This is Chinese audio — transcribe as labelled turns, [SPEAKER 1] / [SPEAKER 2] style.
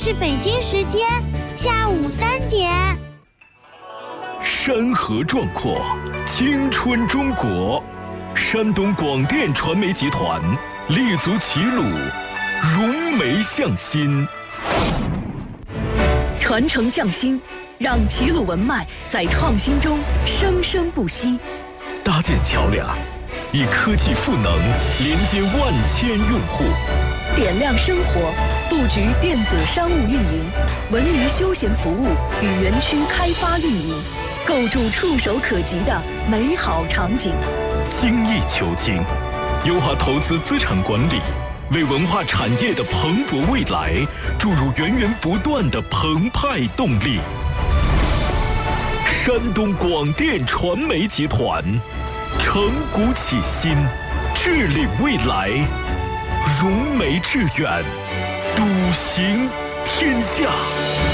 [SPEAKER 1] 是北京时间下午3点。
[SPEAKER 2] 山河壮阔，青春中国。山东广电传媒集团立足齐鲁，融媒向心，
[SPEAKER 3] 传承匠心，让齐鲁文脉在创新中生生不息。
[SPEAKER 2] 搭建桥梁，以科技赋能连接万千用户。
[SPEAKER 3] 点亮生活，布局电子商务运营、文娱休闲服务与园区开发运营，构筑触手可及的美好场景。
[SPEAKER 2] 精益求精，优化投资资产管理，为文化产业的蓬勃未来注入源源不断的澎湃动力。山东广电传媒集团，承古启新，致力未来，融媒致远，笃行天下。